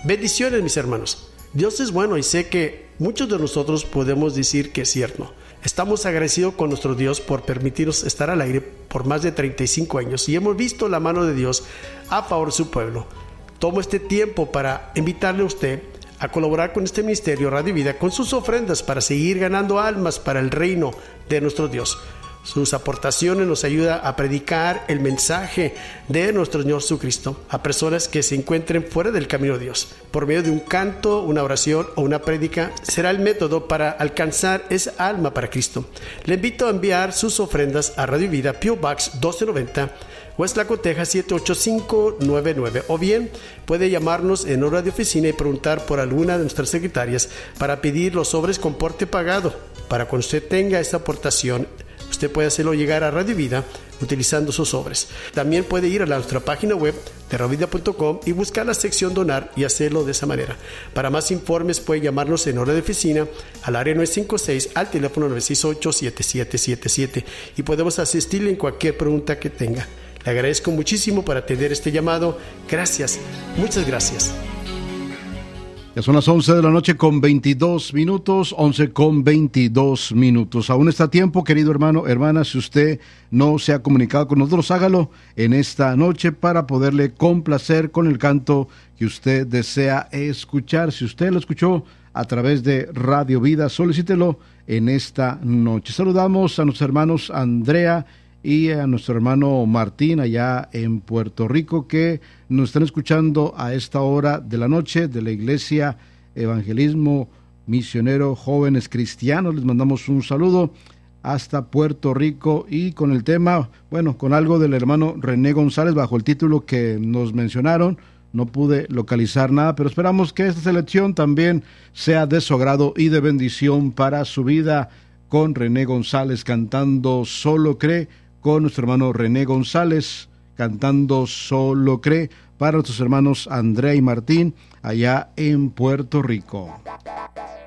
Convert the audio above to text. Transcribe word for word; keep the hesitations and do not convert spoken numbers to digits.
Bendiciones, mis hermanos. Dios es bueno y sé que muchos de nosotros podemos decir que es cierto. Estamos agradecidos con nuestro Dios por permitirnos estar al aire por más de treinta y cinco años y hemos visto la mano de Dios a favor de su pueblo. Tomo este tiempo para invitarle a usted a colaborar con este ministerio Radio Vida con sus ofrendas para seguir ganando almas para el reino de nuestro Dios. Sus aportaciones nos ayudan a predicar el mensaje de nuestro Señor Jesucristo a personas que se encuentren fuera del camino de Dios. Por medio de un canto, una oración o una prédica será el método para alcanzar esa alma para Cristo. Le invito a enviar sus ofrendas a Radio Vida, P O Box doce noventa, West Laco, Texas siete ocho cinco nueve nueve, o bien puede llamarnos en hora de oficina y preguntar por alguna de nuestras secretarias para pedir los sobres con porte pagado. Para cuando usted tenga esta aportación, usted puede hacerlo llegar a Radio Vida utilizando sus sobres. También puede ir a la, nuestra página web de radio vida punto com y buscar la sección donar y hacerlo de esa manera. Para más informes puede llamarnos en hora de oficina al área nueve cinco seis, al teléfono nueve seis ocho, siete siete siete siete, y podemos asistirle en cualquier pregunta que tenga. Le agradezco muchísimo por atender este llamado. Gracias, muchas gracias. Ya son las once de la noche con veintidós minutos, once con veintidós minutos. Aún está a tiempo, querido hermano, hermana, si usted no se ha comunicado con nosotros, hágalo en esta noche para poderle complacer con el canto que usted desea escuchar. Si usted lo escuchó a través de Radio Vida, solicítelo en esta noche. Saludamos a nuestros hermanos Andrea y a nuestro hermano Martín allá en Puerto Rico, que nos están escuchando a esta hora de la noche de la Iglesia Evangelismo Misionero Jóvenes Cristianos. Les mandamos un saludo hasta Puerto Rico y con el tema, bueno, con algo del hermano René González bajo el título que nos mencionaron. No pude localizar nada, pero esperamos que esta selección también sea de su agrado y de bendición para su vida, con René González cantando Solo Cree, con nuestro hermano René González cantando Solo Cree, para nuestros hermanos Andrea y Martín allá en Puerto Rico.